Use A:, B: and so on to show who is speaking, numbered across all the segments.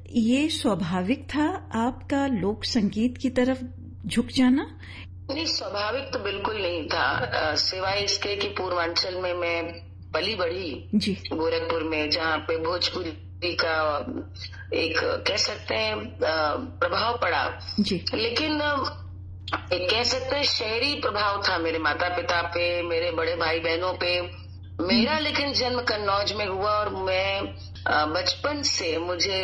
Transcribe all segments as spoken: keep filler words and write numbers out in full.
A: ये स्वाभाविक था आपका लोक संगीत की तरफ झुक जाना?
B: नहीं, स्वाभाविक तो बिल्कुल नहीं था, सिवाय इसके कि पूर्वांचल में मैं पली बढ़ी जी, गोरखपुर में, जहाँ पे भोजपुरी का एक कह सकते हैं प्रभाव पड़ा जी। लेकिन एक कह सकते हैं शहरी प्रभाव था मेरे माता पिता पे, मेरे बड़े भाई बहनों पे। मेरा लेकिन जन्म कन्नौज में हुआ और मैं बचपन से मुझे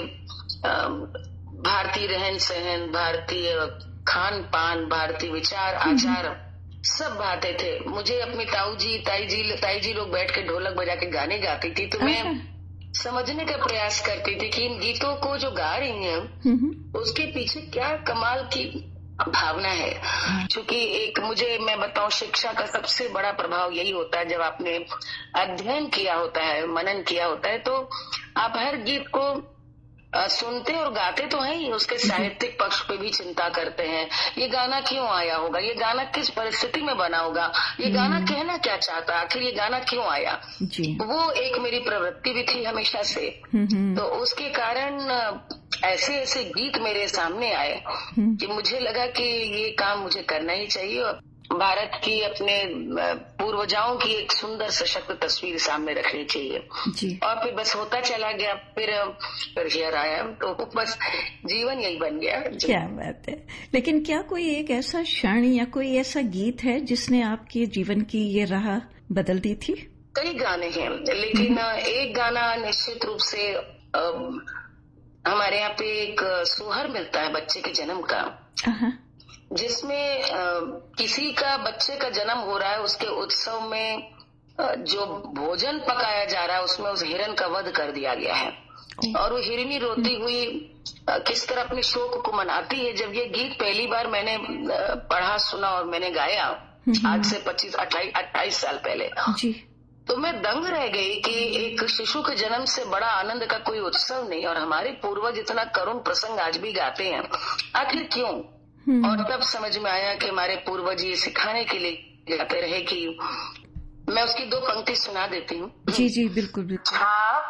B: भारतीय रहन सहन, भारतीय खान पान, भारतीय विचार आचार सब भाते थे। मुझे अपनी ताऊ जी ताई जी ताई जी लोग बैठ के ढोलक बजा के गाने गाती थी, तो मैं समझने का प्रयास करती थी कि इन गीतों को जो गा रही हैं उसके पीछे क्या कमाल की भावना है। क्योंकि एक मुझे मैं बताऊं, शिक्षा का सबसे बड़ा प्रभाव यही होता है, जब आपने अध्ययन किया होता है, मनन किया होता है, तो आप हर गीत को आ, सुनते और गाते तो हैं ही, उसके साहित्यिक पक्ष पे भी चिंता करते हैं। ये गाना क्यों आया होगा, ये गाना किस परिस्थिति में बना होगा, ये गाना कहना क्या चाहता, आखिर ये गाना क्यों आया जी। वो एक मेरी प्रवृत्ति भी थी हमेशा से। तो उसके कारण ऐसे ऐसे गीत मेरे सामने आए कि मुझे लगा कि ये काम मुझे करना ही चाहिए और भारत की अपने पूर्वजाओं की एक सुंदर सशक्त तस्वीर सामने रखनी चाहिए जी। और फिर बस होता चला गया, फिर फिर हियर आया, तो बस जीवन यही बन गया।
A: क्या बात है। लेकिन क्या कोई एक ऐसा क्षण या कोई ऐसा गीत है जिसने आपके जीवन की ये राह बदल दी थी?
B: कई गाने हैं, लेकिन एक गाना निश्चित रूप से हमारे यहाँ पे एक सोहर मिलता है बच्चे के जन्म का, जिसमें किसी का बच्चे का जन्म हो रहा है, उसके उत्सव में जो भोजन पकाया जा रहा है उसमें उस हिरन का वध कर दिया गया है और वो हिरनी रोती हुई किस तरह अपने शोक को मनाती है। जब ये गीत पहली बार मैंने पढ़ा, सुना और मैंने गाया आज से पच्चीस अट्ठाईस साल पहले जी, तो मैं दंग रह गई कि एक शिशु के जन्म से बड़ा आनंद का कोई उत्सव नहीं, और हमारे पूर्वज इतना करुण प्रसंग आज भी गाते हैं, आखिर क्यों? और तब समझ में आया कि हमारे पूर्वज ये सिखाने के लिए गाते रहे कि मैं उसकी दो पंक्ति सुना देती हूँ।
A: जी जी बिल्कुल बिल्कुल।
B: हाँ